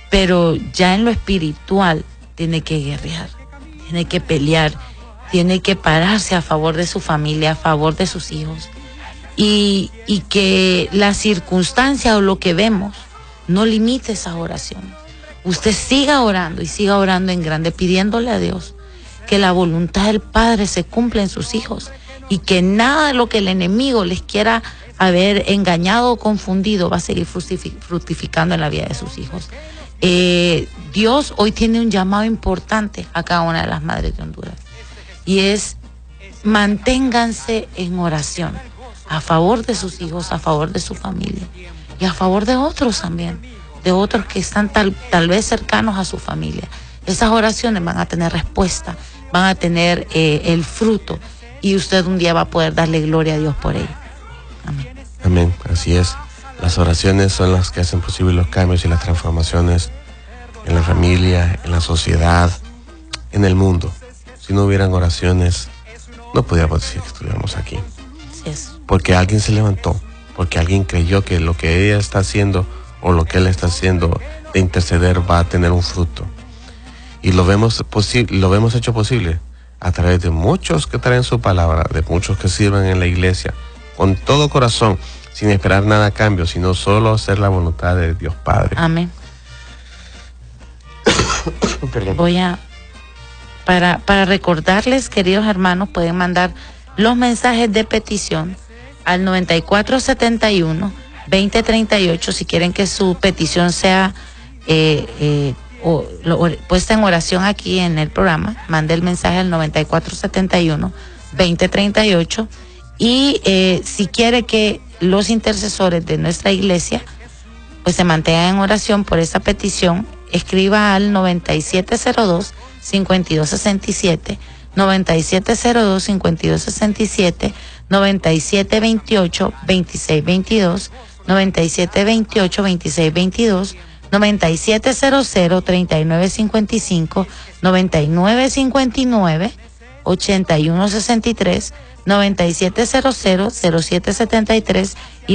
pero ya en lo espiritual tiene que guerrear, tiene que pelear, tiene que pararse a favor de su familia, a favor de sus hijos, y que la circunstancia o lo que vemos no limite esa oración. Usted siga orando y siga orando en grande, pidiéndole a Dios que la voluntad del Padre se cumpla en sus hijos y que nada de lo que el enemigo les quiera haber engañado o confundido va a seguir fructificando en la vida de sus hijos. Dios hoy tiene un llamado importante a cada una de las madres de Honduras, y es: manténganse en oración a favor de sus hijos, a favor de su familia y a favor de otros también, de otros que están tal vez cercanos a su familia. Esas oraciones van a tener respuesta, van a tener el fruto, y usted un día va a poder darle gloria a Dios por ello. Amén. Amén, así es. Las oraciones son las que hacen posible los cambios y las transformaciones en la familia, en la sociedad, en el mundo. Si no hubieran oraciones, no podríamos decir que estuviéramos aquí. Así es. Porque alguien se levantó, porque alguien creyó que lo que ella está haciendo o lo que él está haciendo de interceder va a tener un fruto. Y lo vemos hecho posible a través de muchos que traen su palabra, de muchos que sirven en la iglesia con todo corazón, sin esperar nada a cambio, sino solo hacer la voluntad de Dios Padre. Amén. Perdón. Para recordarles, queridos hermanos, pueden mandar los mensajes de petición al 9471-2038 si quieren que su petición sea puesta en oración aquí en el programa. Mande el mensaje al 9471-2038, y si quiere que los intercesores de nuestra iglesia pues se mantengan en oración por esa petición, escriba al 9702-5267, 9702-5267, 9728-2622, 9728-2622, 9700-3955, 9959-8163, 9700-0773 y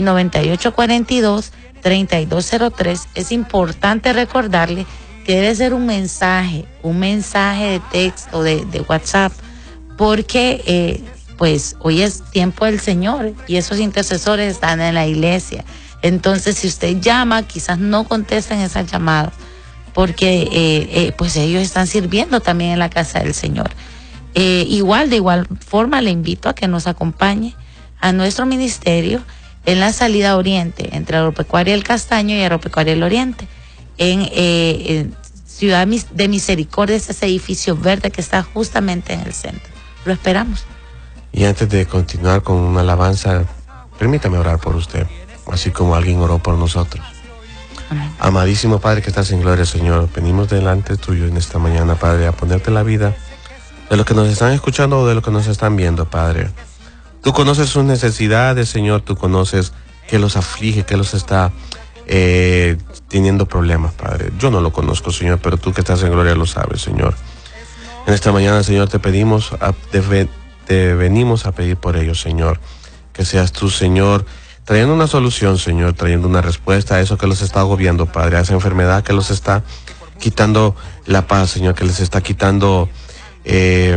9842-3203. Es importante recordarle que debe ser un mensaje de texto, de WhatsApp, porque pues hoy es tiempo del Señor y esos intercesores están en la iglesia. Entonces, si usted llama, quizás no contesten esas llamadas, porque pues ellos están sirviendo también en la casa del Señor. De igual forma, le invito a que nos acompañe a nuestro ministerio en la salida oriente, entre Agropecuaria El Castaño y Agropecuaria El Oriente, en Ciudad de Misericordia, ese edificio verde que está justamente en el centro. Lo esperamos. Y antes de continuar con una alabanza, permítame orar por usted, así como alguien oró por nosotros. Amén. Amadísimo Padre que estás en gloria, Señor, venimos delante tuyo en esta mañana, Padre, a ponerte la vida de los que nos están escuchando o de los que nos están viendo, Padre. Tú conoces sus necesidades, Señor, tú conoces qué los aflige, qué los está teniendo problemas, Padre. Yo no lo conozco, Señor, pero tú que estás en gloria lo sabes, Señor. En esta mañana, Señor, te venimos a pedir por ellos, Señor, que seas tú, Señor, trayendo una solución, Señor, trayendo una respuesta a eso que los está agobiando, Padre, a esa enfermedad que los está quitando la paz, Señor, que les está quitando